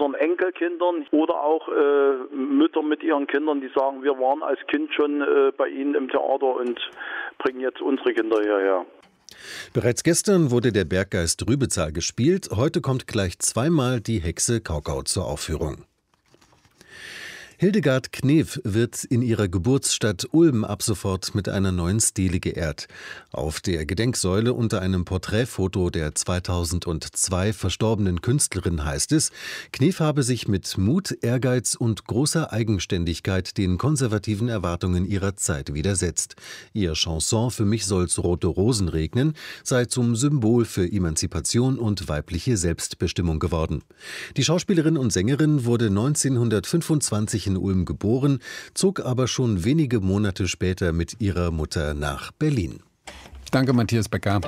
Kindern, Enkelkindern oder auch Mütter mit ihren Kindern, die sagen, wir waren als Kind schon bei Ihnen im Theater und bringen jetzt unsere Kinder hierher. Bereits gestern wurde der Berggeist Rübezahl gespielt. Heute kommt gleich zweimal die Hexe Kaukau zur Aufführung. Hildegard Knef wird in ihrer Geburtsstadt Ulm ab sofort mit einer neuen Stele geehrt. Auf der Gedenksäule unter einem Porträtfoto der 2002 verstorbenen Künstlerin heißt es, Knef habe sich mit Mut, Ehrgeiz und großer Eigenständigkeit den konservativen Erwartungen ihrer Zeit widersetzt. Ihr Chanson »Für mich soll's rote Rosen regnen« sei zum Symbol für Emanzipation und weibliche Selbstbestimmung geworden. Die Schauspielerin und Sängerin wurde 1925 in Ulm geboren, zog aber schon wenige Monate später mit ihrer Mutter nach Berlin. Danke, Matthias Becker.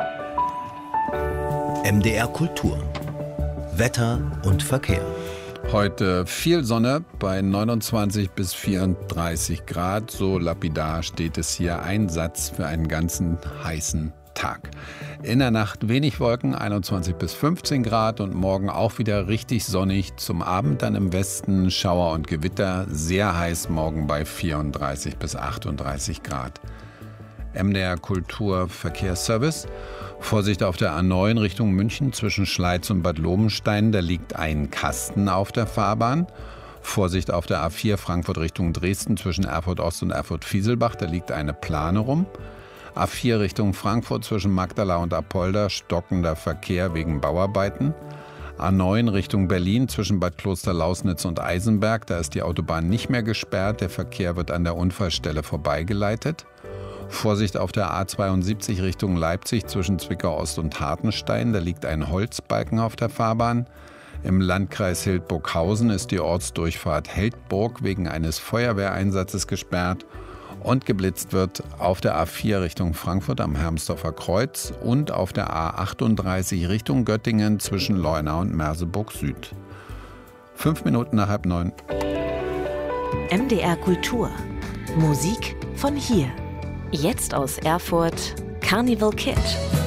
MDR Kultur. Wetter und Verkehr. Heute viel Sonne bei 29 bis 34 Grad. So lapidar steht es hier. Ein Satz für einen ganzen heißen Tag. In der Nacht wenig Wolken, 21 bis 15 Grad und morgen auch wieder richtig sonnig. Zum Abend dann im Westen Schauer und Gewitter. Sehr heiß morgen bei 34 bis 38 Grad. MDR Kultur Verkehrsservice. Vorsicht auf der A9 Richtung München zwischen Schleiz und Bad Lobenstein. Da liegt ein Kasten auf der Fahrbahn. Vorsicht auf der A4 Frankfurt Richtung Dresden zwischen Erfurt Ost und Erfurt Fieselbach. Da liegt eine Plane rum. A4 Richtung Frankfurt zwischen Magdala und Apolda, stockender Verkehr wegen Bauarbeiten. A9 Richtung Berlin zwischen Bad Klosterlausnitz und Eisenberg, da ist die Autobahn nicht mehr gesperrt, der Verkehr wird an der Unfallstelle vorbeigeleitet. Vorsicht auf der A72 Richtung Leipzig zwischen Zwickau Ost und Hartenstein, da liegt ein Holzbalken auf der Fahrbahn. Im Landkreis Hildburghausen ist die Ortsdurchfahrt Heldburg wegen eines Feuerwehreinsatzes gesperrt. Und geblitzt wird auf der A4 Richtung Frankfurt am Hermsdorfer Kreuz und auf der A38 Richtung Göttingen zwischen Leuna und Merseburg Süd. 5 Minuten nach 8:30. MDR Kultur. Musik von hier. Jetzt aus Erfurt Carnival Kid.